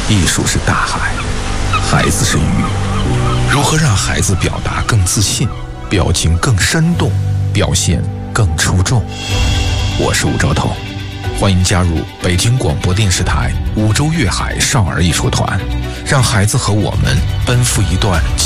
艺术是大海，孩子是鱼。如何让孩子表达更自信，表情更生动，表现更出众？我是吴兆彤，欢迎加入北京广播电视台梧州粤海少儿艺术团，让孩子和我们奔赴一段